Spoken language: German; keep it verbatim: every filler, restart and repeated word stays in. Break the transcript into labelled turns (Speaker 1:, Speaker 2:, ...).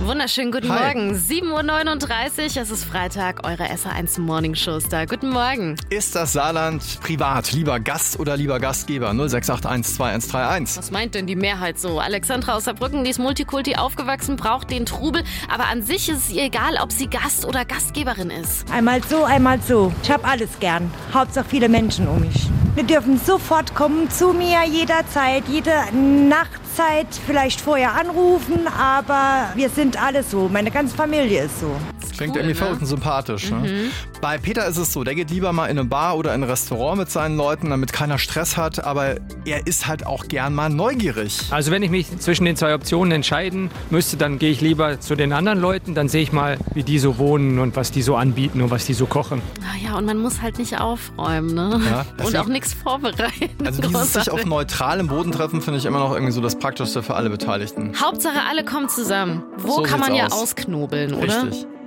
Speaker 1: Wunderschönen guten
Speaker 2: Hi.
Speaker 1: Morgen. sieben Uhr neununddreißig, es ist Freitag, eure S R eins Morning Show Star. Guten Morgen.
Speaker 2: Ist das Saarland privat lieber Gast oder lieber Gastgeber? null sechs acht eins zwei eins drei eins.
Speaker 1: Was meint denn die Mehrheit so? Alexandra aus Saarbrücken, die ist Multikulti aufgewachsen, braucht den Trubel. Aber an sich ist es ihr egal, ob sie Gast oder Gastgeberin ist.
Speaker 3: Einmal so, einmal so. Ich hab alles gern. Hauptsache viele Menschen um mich. Wir dürfen sofort kommen zu mir, jederzeit, jede Nachtzeit, vielleicht vorher anrufen, aber wir sind alle so. Meine ganze Familie ist so.
Speaker 2: Klingt
Speaker 1: cool,
Speaker 2: irgendwie
Speaker 1: ne?
Speaker 2: verrückt und sympathisch.
Speaker 1: Mhm.
Speaker 2: Ne? Bei Peter ist es so, der geht lieber mal in eine Bar oder in ein Restaurant mit seinen Leuten, damit keiner Stress hat, aber er ist halt auch gern mal neugierig.
Speaker 4: Also wenn ich mich zwischen den zwei Optionen entscheiden müsste, dann gehe ich lieber zu den anderen Leuten, dann sehe ich mal, wie die so wohnen und was die so anbieten und was die so kochen.
Speaker 1: Ah ja, und man muss halt nicht aufräumen, ne?
Speaker 2: Ja,
Speaker 1: und
Speaker 2: deswegen-
Speaker 1: auch nichts vorbereiten.
Speaker 2: Also dieses sich auf
Speaker 1: Großartig.
Speaker 2: neutralem Boden treffen, finde ich immer noch irgendwie so das Praktischste für alle Beteiligten.
Speaker 1: Hauptsache alle kommen zusammen. Wo
Speaker 2: So
Speaker 1: kann man
Speaker 2: sieht's
Speaker 1: ja
Speaker 2: aus.
Speaker 1: ausknobeln, oder?
Speaker 2: Richtig.